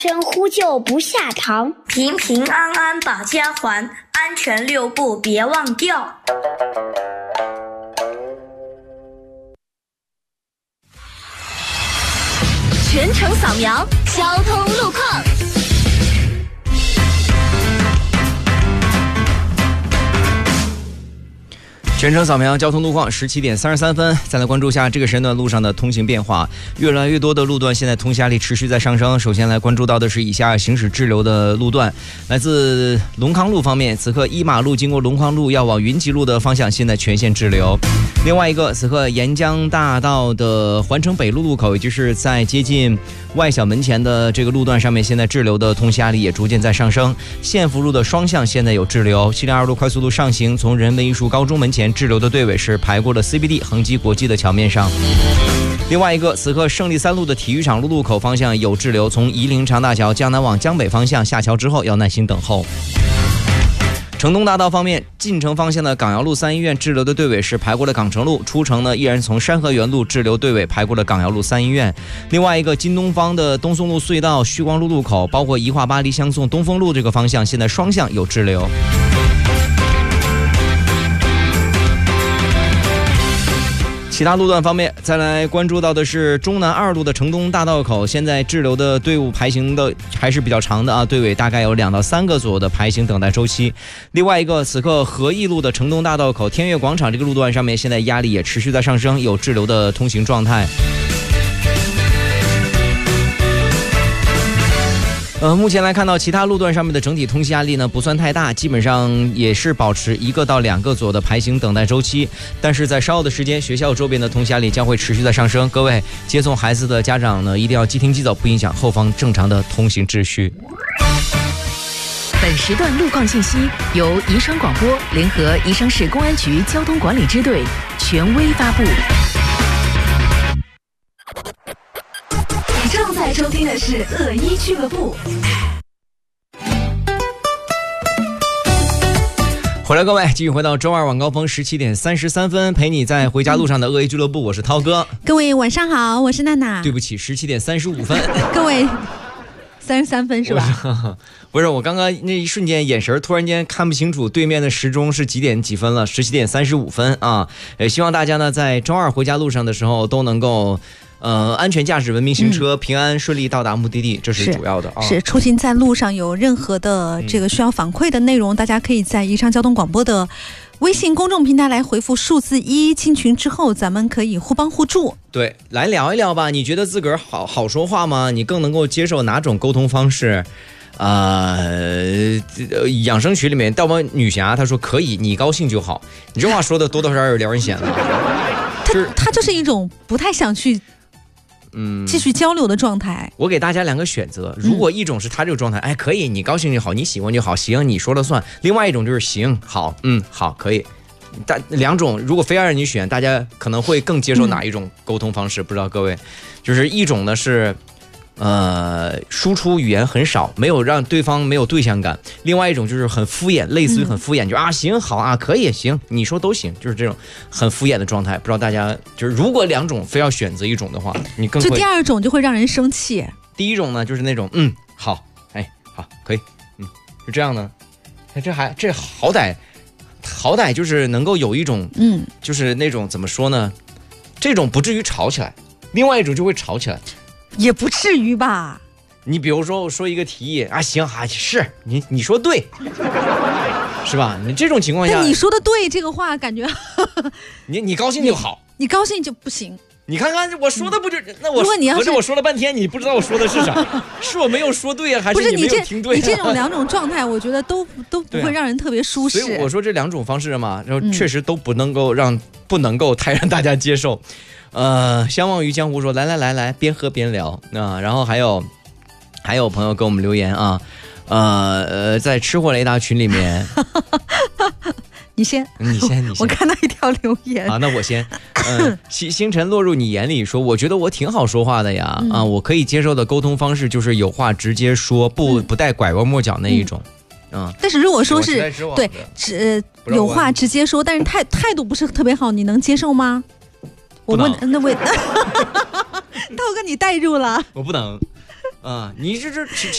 声呼救不下堂， 平平安安把家还，安全6步别忘掉。 全程扫描交通路况。 全程扫描交通路况，17点33分，再来关注一下这个时段路上的通行变化。越来越多的路段现在通行压力持续在上升。首先来关注到的是以下行驶滞留的路段，来自龙康路方面，此刻一马路经过龙康路要往云集路的方向，现在全线滞留。另外一个，此刻沿江大道的环城北路路口，也就是在接近外小门前的这个路段上面，现在滞留的通行压力也逐渐在上升。县福路的双向现在有滞留，702路快速路上行，从人文艺术高中门前滞留的队尾是排过了 CBD 恒基国际的桥面上。另外一个，此刻胜利3路的体育场路口方向有滞留，从夷陵长大桥江南往江北方向下桥之后要耐心等候。城东大道方面，进城方向的港瑶路3医院滞留的队尾是排过了港城路，出城呢依然从山河园路滞留队尾排过了港瑶路3医院。另外一个，京东方的东松路隧道旭光路路口，包括宜化巴黎相送东风路这个方向，现在双向有滞留。其他路段方面，再来关注到的是中南2路的城东大道口，现在滞留的队伍排行的还是比较长的啊，队尾大概有2到3个左右的排行等待周期。另外一个，此刻和义路的城东大道口天悦广场这个路段上面，现在压力也持续在上升，有滞留的通行状态。目前来看到其他路段上面的整体通行压力呢不算太大，基本上也是保持1个到2个左右的排行等待周期。但是在稍后的时间，学校周边的通行压力将会持续在上升。各位接送孩子的家长呢，一定要即听即走，不影响后方正常的通行秩序。 本时段路况信息由宜昌广播联合宜昌市公安局交通管理支队权威发布。你正在收听的是恶一俱乐部。 回来各位，继续回到周二晚高峰17点33分，陪你在回家路上的恶一俱乐部，我是涛哥。 各位晚上好，我是娜娜。 对不起，17点35分。 各位33分是吧？ 不是，我刚刚那一瞬间眼神突然间看不清楚对面的时钟是几点几分了，17点35分啊！希望大家呢在周二回家路上的时候都能够安全驾驶，文明行车，平安顺利到达目的地，这是主要的啊。 是出行在路上有任何的这个需要反馈的内容，大家可以在宜昌交通广播的微信公众平台来回复数字1进群之后，咱们可以互帮互助。 对，来聊一聊吧。你觉得自个儿好说话吗？你更能够接受哪种沟通方式？养生群里面，道貌女侠她说可以，你高兴就好。你这话说的多多少少有撩人嫌了。 他就是一种不太想去继续交流的状态。我给大家2个选择，如果一种是他这个状态，哎，可以，你高兴就好，你喜欢就好，行，你说了算。另外一种就是行，好，好，可以。但2种如果非要让你选，大家可能会更接受哪一种沟通方式？不知道各位，就是一种呢是输出语言很少，没有让对方没有对象感；另外一种就是很敷衍，类似于很敷衍，就行好啊，可以行，你说都行，就是这种很敷衍的状态。不知道大家就是如果2种非要选择一种的话，你更会就第2种就会让人生气。 第一种呢就是那种好，哎好可以，就这样呢，这好歹就是能够有一种就是那种怎么说呢，这种不至于吵起来，另外一种就会吵起来。 也不至于吧。 你比如说我说一个提议啊，行啊，是你说对，是吧？你这种情况下， 但你说的对这个话感觉你高兴就好， 你高兴就不行。 你看看我说的不就那我可是我说了半天，你不知道我说的是啥？是我没有说对啊，还是你没有听对？ 你这种2种状态，我觉得都不会让人特别舒适。 所以我说这2种方式嘛，然后确实都不能够太让大家接受。相忘于江湖说来边喝边聊啊，然后还有朋友给我们留言啊，在吃货雷达群里面你先我看到一条留言啊，那我先星辰落入你眼里说，我觉得我挺好说话的呀，我可以接受的沟通方式就是有话直接说，不带拐弯抹角那一种。 但是如果说是对有话直接说，但是态度不是特别好，你能接受吗？我问那位涛哥你代入了， 我不能。 你这